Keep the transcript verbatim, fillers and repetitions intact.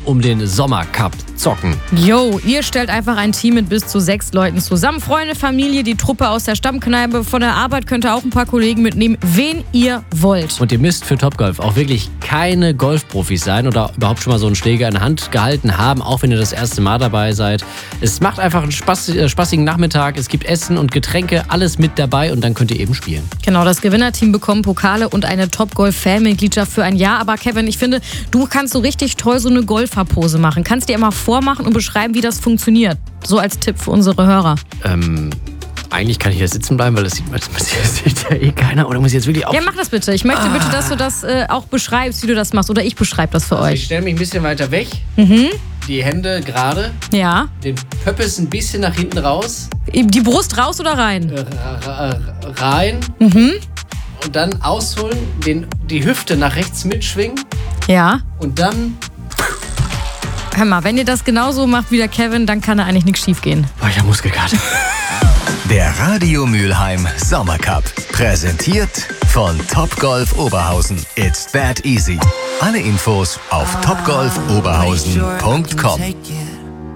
um den Sommercup zocken. Jo, ihr stellt einfach ein Team mit bis zu sechs Leuten zusammen. Freunde, Familie, die Truppe aus der Stammkneipe, von der Arbeit könnt ihr auch ein paar Kollegen mitnehmen, wen ihr wollt. Und ihr müsst für Topgolf auch wirklich keine Golfprofis sein oder überhaupt schon mal so einen Schläger in der Hand gehalten haben, auch wenn ihr das erste Mal dabei seid. Es macht einfach einen Spaß, äh, spaßigen Nachmittag. Es gibt Essen und Getränke, alles mit dabei und dann könnt ihr eben spielen. Genau, das Gewinnerteam bekommt Pokale und eine Top-Golf-Fan-Mitgliedschaft für ein Jahr. Aber Kevin, ich finde, du kannst so richtig toll so eine Golferpose machen. Kannst dir immer vormachen und beschreiben, wie das funktioniert. So als Tipp für unsere Hörer. Ähm, eigentlich kann ich hier sitzen bleiben, weil das sieht, das sieht ja eh keiner. Oder muss ich jetzt wirklich auf... Ja, mach das bitte. Ich möchte ah. bitte, dass du das äh, auch beschreibst, wie du das machst. Oder ich beschreibe das für also euch. Ich stelle mich ein bisschen weiter weg. Mhm. Die Hände gerade. Ja. Den Pöppes ein bisschen nach hinten raus. Die Brust raus oder rein? Äh, rein. Mhm. Und dann ausholen, den, die Hüfte nach rechts mitschwingen. Ja. Und dann... Hör mal, wenn ihr das genauso macht wie der Kevin, dann kann da eigentlich nichts schief gehen. Oh, ich hab Muskelkater. Der Radio Mülheim Sommercup. Präsentiert von Topgolf Oberhausen. It's that easy. Alle Infos auf top golf oberhausen punkt com.